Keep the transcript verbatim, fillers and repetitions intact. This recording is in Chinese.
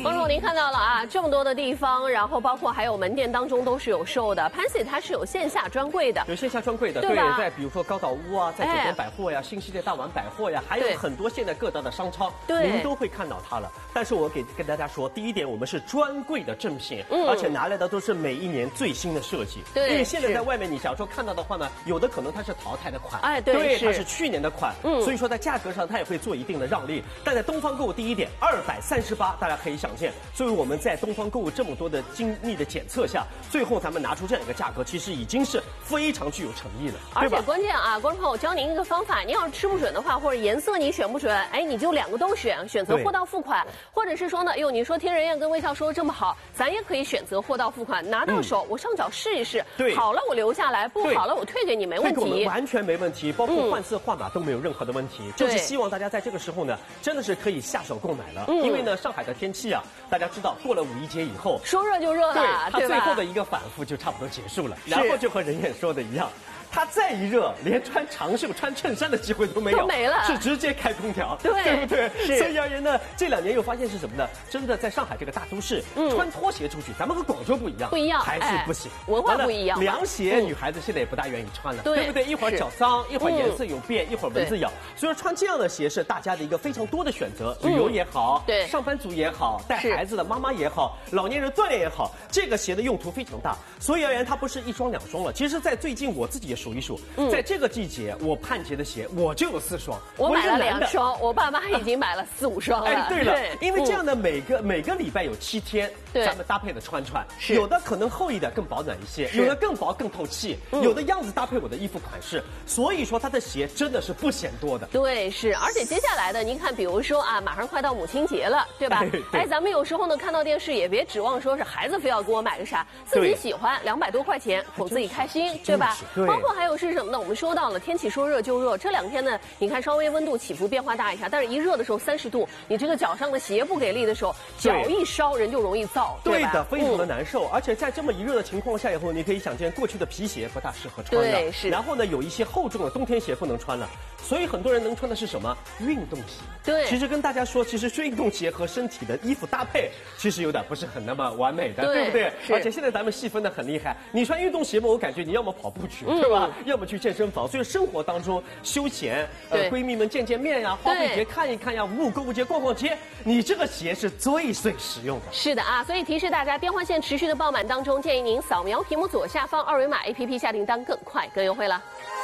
观众您看到了啊，这么多的地方，然后包括还有门店当中都是有售的。Pansy 它是有线下专柜的， 有线下专柜的， 对吧？ 在比如说高岛屋啊，在酒店百货呀、新世界大丸百货呀，还有很多现在各大的商超，您都会看到它了。但是我给跟大家说，第一点，我们是专柜的正品，嗯、而且拿来的都是每一年最新的设计。 对， 因为现在在外面你想说看到的话呢，有的可能它是淘汰的款， 哎，对， 对，它是去年的款，嗯，所以说在价格上它也会做一定的让利。但在东方购物，第一点，二百三十八，大家可以想见，所以我们在东方购物这么多的精密的检测下，最后咱们拿出这样一个价格，其实已经是非常具有诚意了。 而且关键啊，观众朋友，我教您一个方法，您要是吃不准的话，或者颜色你选不准，哎，你就两个都选，选择货到付款，或者是说呢，哎呦，你说听人燕跟微笑说的这么好，咱也可以选择货到付款，拿到手、嗯、我上脚试一试， 对， 好了我留下来，不好了我退给你，没问题， 完全没问题，包括换色换码都没有任何的问题。嗯、就是希望大家在这个时候呢，真的是可以下手购买了，嗯、因为呢，上海的天气啊，大家知道，过了五一节以后， 说热就热了， 对，它最后的一个反复就差不多结束了，然后就和人燕说的一样。它再一热，连穿长袖、穿衬衫的机会都没有， 都没了， 是直接开空调， 对， 对不对？ 是。 所以而言呢，这两年又发现是什么呢？真的在上海这个大都市，嗯、穿拖鞋出去，咱们和广州不一样， 不一样， 还是不行， 哎、文化不一样。 凉鞋女孩子现在也不大愿意穿了， 对, 对不对？一会儿脚脏，一会儿颜色有变，嗯、一会儿蚊子咬，所以说穿这样的鞋是大家的一个非常多的选择，旅游也好， 对， 上班族也好，带孩子的妈妈也好，老年人锻炼也好，这个鞋的用途非常大。所以而言，它不是一双两双了。其实，在最近我自己也数一数，嗯、在这个季节，我盼节的鞋我就有四双， 我买了两双，我爸妈已经买了四五双了。 哎，对了，对，因为这样的每个、嗯、每个礼拜有七天，咱们搭配的穿穿，有的可能厚一点更保暖一些，有的更薄更透气，嗯、有的样子搭配我的衣服款式，所以说它的鞋真的是不嫌多的。 对，是，而且接下来的您看，比如说啊，马上快到母亲节了，对吧？哎，对哎咱们有时候呢看到电视也别指望说是孩子非要给我买个啥，自己喜欢，两百多块钱哄自己开心，对吧？ 对。 包括还有是什么呢？我们说到了天气说热就热，这两天呢，你看稍微温度起伏变化大一下，但是一热的时候三十度，你这个脚上的鞋不给力的时候，脚一烧人就容易燥， 对的，非常的难受。嗯、而且在这么一热的情况下以后，你可以想见过去的皮鞋不大适合穿了， 对，是。 然后呢，有一些厚重的冬天鞋不能穿了，所以很多人能穿的是什么？运动鞋。 对。 其实跟大家说，其实运动鞋和身体的衣服搭配，其实有点不是很那么完美的， 对, 对不对？而且现在咱们细分的很厉害，你穿运动鞋嘛，我感觉你要么跑步去，嗯、对吧？要么去健身房。所以生活当中休闲，呃，闺蜜们见见面呀，花卉节看一看呀，五五购物节逛逛街，你这个鞋是最最实用的。 是的啊，所以提示大家，电话线持续的爆满当中，建议您扫描屏幕左下方二维码 A P P 下订单，更快更优惠了。